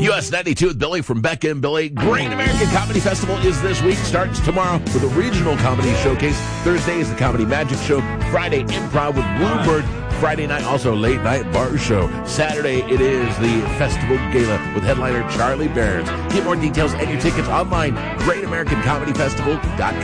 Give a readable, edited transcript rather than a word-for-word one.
US 92 with Billy from Becca and Billy. Great American Comedy Festival is this week. Starts tomorrow with a regional comedy showcase. Thursday is the Comedy Magic Show. Friday, improv with Bluebird. Friday night, also late night bar show. Saturday, it is the Festival Gala with headliner Charlie Behrens. Get more details and your tickets online, greatamericancomedyfestival.com.